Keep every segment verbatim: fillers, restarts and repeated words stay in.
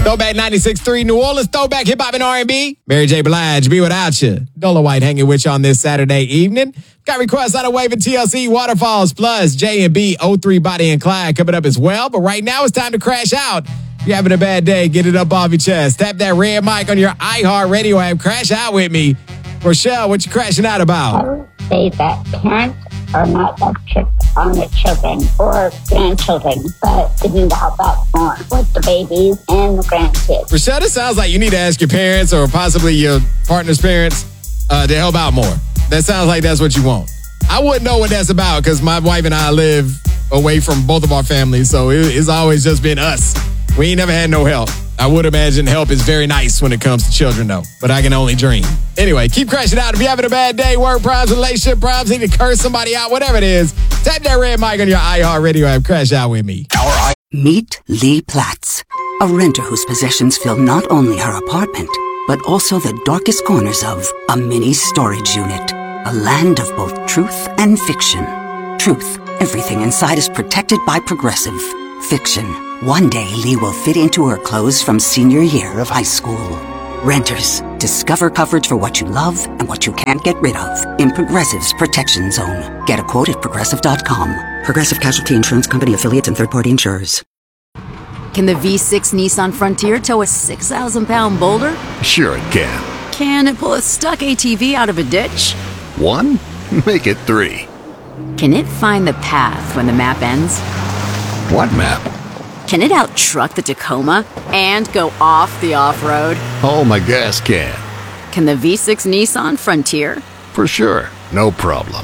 Throwback ninety-six point three, New Orleans Throwback Hip Hop and R and B. Mary J. Blige, Be Without You. Dola White hanging with you on this Saturday evening. Got requests out of Wave and T L C, Waterfalls, plus J and B, oh three, Body and Clyde coming up as well. But right now it's time to crash out. If you're having a bad day, get it up off your chest. Tap that red mic on your iHeart Radio app. Crash out with me. Rochelle, what you crashing out about? I would say that parents are not that strict on the children or grandchildren, but they need to help out more with the babies and the grandkids. Rochelle, it sounds like you need to ask your parents or possibly your partner's parents uh, to help out more. That sounds like that's what you want. I wouldn't know what that's about because my wife and I live away from both of our families, so it, it's always just been us. We ain't never had no help. I would imagine help is very nice when it comes to children, though, but I can only dream. Anyway, keep crashing out. If you're having a bad day, work problems, relationship problems, need to curse somebody out, whatever it is, tap that red mic on your iHeart Radio app. Crash out with me. Meet Lee Platts, a renter whose possessions fill not only her apartment, but also the darkest corners of a mini storage unit. A land of both truth and fiction. Truth, everything inside is protected by Progressive. Fiction, one day Lee will fit into her clothes from senior year of high school. Renters, discover coverage for what you love and what you can't get rid of in Progressive's Protection Zone. Get a quote at Progressive dot com. Progressive Casualty Insurance Company affiliates and third-party insurers. Can the V six Nissan Frontier tow a six thousand pound boulder? Sure it can. Can it pull a stuck A T V out of a ditch? One? Make it three. Can it find the path when the map ends? What map? Can it out-truck the Tacoma and go off the off-road? Oh, my gas can. Can the V six Nissan Frontier? For sure. No problem.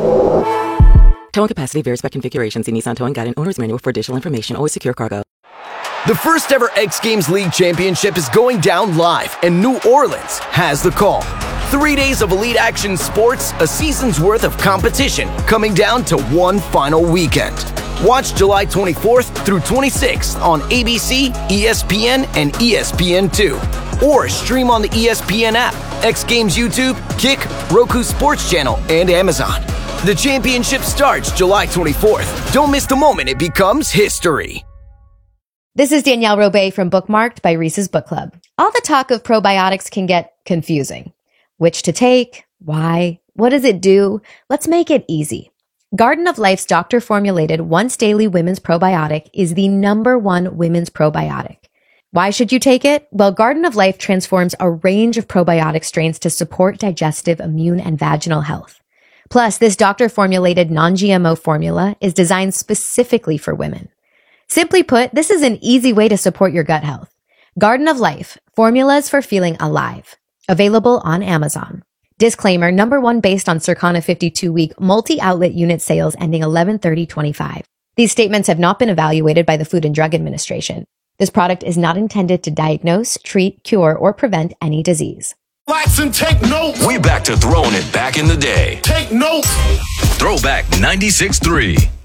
Towing capacity varies by configuration. See Nissan Towing Guide and Owner's Manual for additional information. Always secure cargo. The first ever X Games League Championship is going down live, and New Orleans has the call. Three days of elite action sports, a season's worth of competition, coming down to one final weekend. Watch July twenty-fourth through twenty-sixth on A B C, E S P N, and E S P N two. Or stream on the E S P N app, X Games YouTube, Kick, Roku Sports Channel, and Amazon. The championship starts July twenty-fourth. Don't miss the moment it becomes history. This is Danielle Robay from Bookmarked by Reese's Book Club. All the talk of probiotics can get confusing. Which to take? Why? What does it do? Let's make it easy. Garden of Life's doctor-formulated once-daily women's probiotic is the number one women's probiotic. Why should you take it? Well, Garden of Life transforms a range of probiotic strains to support digestive, immune, and vaginal health. Plus, this doctor-formulated non-G M O formula is designed specifically for women. Simply put, this is an easy way to support your gut health. Garden of Life, formulas for feeling alive. Available on Amazon. Disclaimer, number one based on Circana fifty-two week multi-outlet unit sales ending eleven thirty twenty-five. These statements have not been evaluated by the Food and Drug Administration. This product is not intended to diagnose, treat, cure, or prevent any disease. Relax and take notes. We back to throwing it back in the day. Take notes. Throwback ninety-six point three.